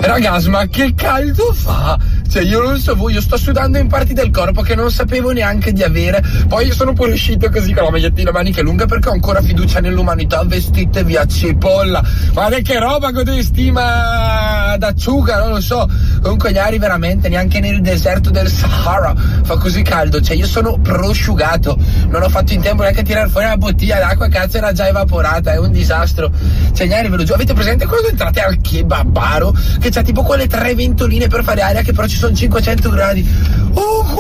Ragazzi, ma che caldo fa? Cioè, io non so voi, io sto sudando in parti del corpo che non sapevo neanche di avere. Poi io sono pure uscito così con la magliettina a maniche lunghe perché ho ancora fiducia nell'umanità. Vestitevi a cipolla. Guarda che roba, con dei stima d'acciuga, non lo so. Comunque ieri veramente neanche nel deserto del Sahara fa così caldo. Cioè, io sono prosciugato. Non ho fatto in tempo neanche a tirare fuori la bottiglia d'acqua, cazzo, era già evaporata. È un disastro. Cioè, ieri ve lo giuro. Avete presente quando entrate al kebabaro? Che c'ha tipo quelle 3 ventoline per fare aria, che però ci sono 500 gradi. Oh,